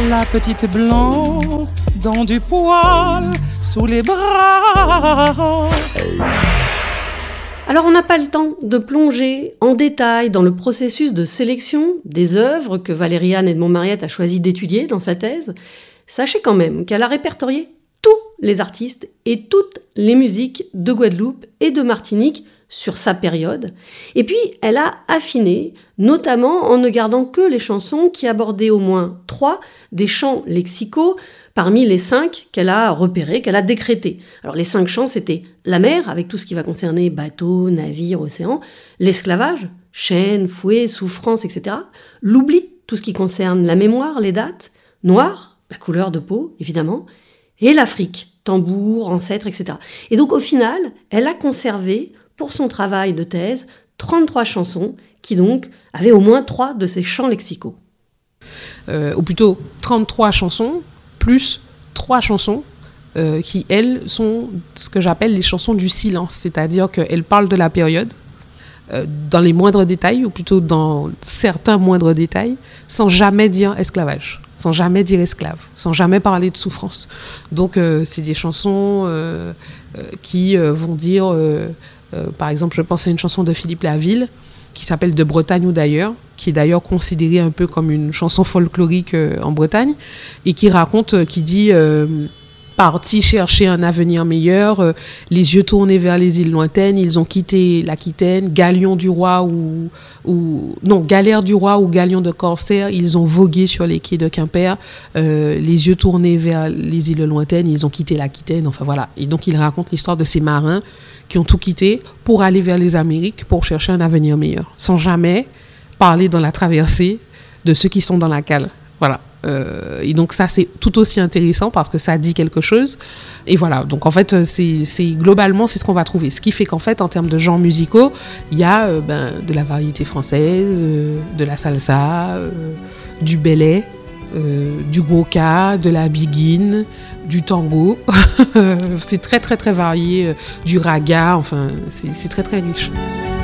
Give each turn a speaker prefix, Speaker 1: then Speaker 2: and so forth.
Speaker 1: La petite blonde dans du poil sous les bras.
Speaker 2: Alors on n'a pas le temps de plonger en détail dans le processus de sélection des œuvres que Valériane Edmond-Mariette a choisi d'étudier dans sa thèse. Sachez quand même qu'elle a répertorié tous les artistes et toutes les musiques de Guadeloupe et de Martinique sur sa période. Et puis, elle a affiné, notamment en ne gardant que les chansons qui abordaient au moins 3 des chants lexicaux parmi les 5 qu'elle a repérés, qu'elle a décrétés. Alors, les 5 chants, c'était la mer, avec tout ce qui va concerner bateau, navire, océan, l'esclavage, chaîne, fouet, souffrance, etc. L'oubli, tout ce qui concerne la mémoire, les dates, noir, la couleur de peau, évidemment, et l'Afrique, tambour, ancêtre, etc. Et donc, au final, elle a conservé pour son travail de thèse 33 chansons qui donc avaient au moins 3 de ces chants lexicaux.
Speaker 3: Ou plutôt 33 chansons plus 3 chansons qui, elles, sont ce que j'appelle les chansons du silence, c'est-à-dire qu'elles parlent de la période dans les moindres détails, ou plutôt dans certains moindres détails, sans jamais dire esclavage, sans jamais dire esclave, sans jamais parler de souffrance. Donc c'est des chansons qui vont dire... par exemple, je pense à une chanson de Philippe Laville qui s'appelle « De Bretagne ou d'ailleurs », qui est d'ailleurs considérée un peu comme une chanson folklorique en Bretagne, et qui raconte, qui dit parti chercher un avenir meilleur, les yeux tournés vers les îles lointaines, ils ont quitté l'Aquitaine, galère du roi ou galion de corsaire, ils ont vogué sur les quais de Quimper, les yeux tournés vers les îles lointaines, ils ont quitté l'Aquitaine, enfin voilà. Et donc il raconte l'histoire de ces marins qui ont tout quitté pour aller vers les Amériques, pour chercher un avenir meilleur, sans jamais parler dans la traversée de ceux qui sont dans la cale. Voilà. Et donc ça, c'est tout aussi intéressant parce que ça dit quelque chose. Et voilà, donc en fait, globalement, c'est ce qu'on va trouver. Ce qui fait qu'en fait, en termes de genres musicaux, il y a de la variété française, de la salsa, du belay, du goka, de la biguine, du tango. C'est très, très, très varié, du raga, enfin, c'est très, très riche.